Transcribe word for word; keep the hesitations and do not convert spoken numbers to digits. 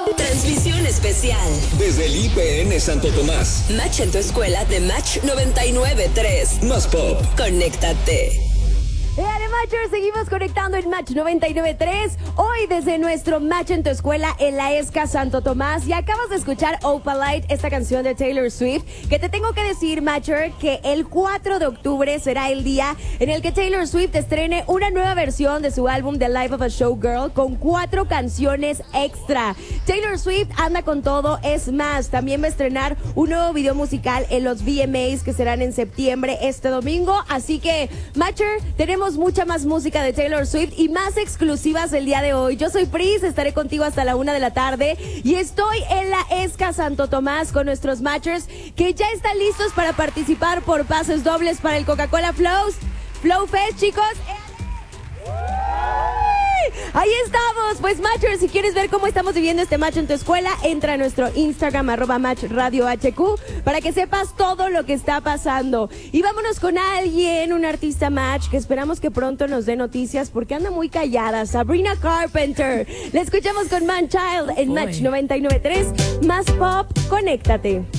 Transmisión especial desde el I P N Santo Tomás. Match en tu escuela de Match noventa y nueve punto tres. Más pop. Conéctate. Hey, Matchers, seguimos conectando en Match noventa y nueve punto tres. Hoy desde nuestro Match en tu escuela en la ESCA Santo Tomás. Y acabas de escuchar Opalite, esta canción de Taylor Swift. Que te tengo que decir, Matcher, que el cuatro de octubre será el día en el que Taylor Swift estrene una nueva versión de su álbum The Life of a Showgirl con cuatro canciones extra. Taylor Swift anda con todo, es más, también va a estrenar un nuevo video musical en los V M As que serán en septiembre este domingo. Así que, Matcher, tenemos mucha más música de Taylor Swift y más exclusivas el día de hoy. Yo soy Pris, estaré contigo hasta la una de la tarde y estoy en la ESCA Santo Tomás con nuestros Matchers que ya están listos para participar por pases dobles para el Coca-Cola Flows Flow Fest, chicos. Ahí estamos, pues Matchers, si quieres ver cómo estamos viviendo este match en tu escuela, entra a nuestro Instagram, arroba Match Radio H Q, para que sepas todo lo que está pasando. Y vámonos con alguien, un artista Match, que esperamos que pronto nos dé noticias, porque anda muy callada, Sabrina Carpenter. La escuchamos con Man Child en Match noventa y nueve punto tres, más pop, conéctate.